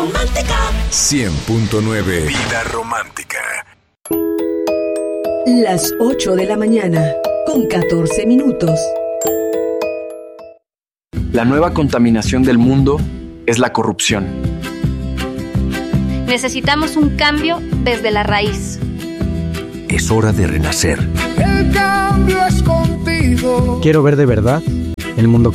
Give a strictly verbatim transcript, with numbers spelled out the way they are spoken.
romántica. cien punto nueve Vida Romántica. Las ocho de la mañana, con catorce minutos. La nueva contaminación del mundo es la corrupción. Necesitamos un cambio desde la raíz. Es hora de renacer. El cambio es contigo. Quiero ver de verdad el mundo